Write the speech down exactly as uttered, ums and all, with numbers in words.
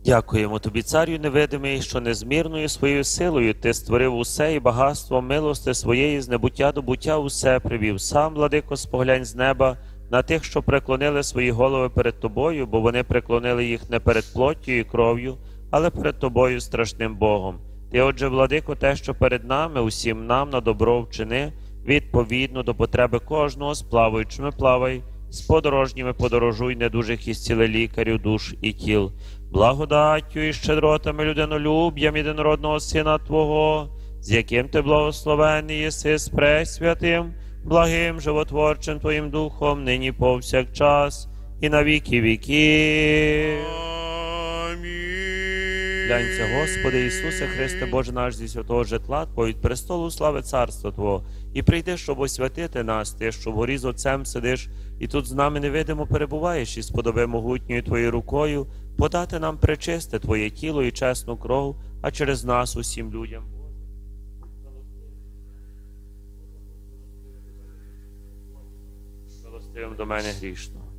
Дякуємо тобі, царю невидимий, що незмірною своєю силою ти створив усе і багатством милости своєї з небуття до буття усе привів. Сам, владико, споглянь з неба на тих, що преклонили свої голови перед тобою, бо вони преклонили їх не перед плоттю і кров'ю, але перед тобою страшним Богом. Ти, отже, владико, те, що перед нами, усім нам на добро вчини, відповідно до потреби кожного, з плаваючими плавай, з подорожніми подорожуй, недужих ісціли лікарів, душ і тіл. Благодаттю і щедротами людинолюб'ям єдинородного Сина Твого, з яким ти благословений єси з пресвятим, благим животворчим Твоїм Духом, нині повсякчас і на віки віків. Глянься, Господи Ісусе Христе, Боже наш, зі святого житла Твого, від престолу слави царства Твого, і прийди, щоб освятити нас, Ти, що вгорі з Отцем сидиш, і тут з нами невидимо перебуваєш, і сподоби могутньою Твоєю рукою подати нам пречисте Твоє тіло і чесну кров, а через нас усім людям. Милостивим до мене грішного.